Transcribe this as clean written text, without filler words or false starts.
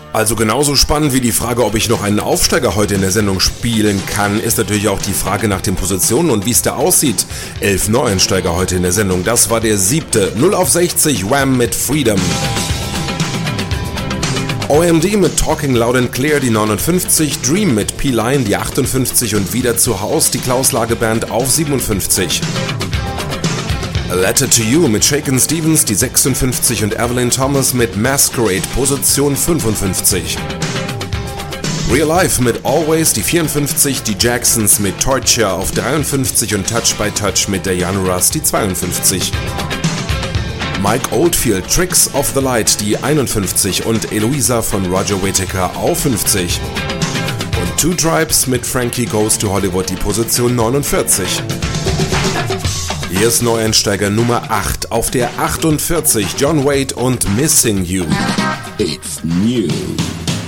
Also genauso spannend wie die Frage, ob ich noch einen Aufsteiger heute in der Sendung spielen kann, ist natürlich auch die Frage nach den Positionen und wie es da aussieht. 11 Neueinsteiger heute in der Sendung, das war der 7. 0 auf 60, Wham mit Freedom. OMD mit Talking Loud and Clear, die 59, Dream mit P-Line, die 58 und wieder zu Haus, die Klaus-Lage-Band auf 57. A Letter to You mit Shakin' Stevens, die 56 und Evelyn Thomas mit Masquerade, Position 55. Real Life mit Always, die 54, die Jacksons mit Torture auf 53 und Touch by Touch mit Diana Ross, die 52. Mike Oldfield, Tricks of the Light, die 51 und Eloisa von Roger Whittaker auf 50. Und Two Tribes mit Frankie Goes to Hollywood, die Position 49. Hier ist Neueinsteiger Nummer 8 auf der 48, John Wade und Missing You. It's new.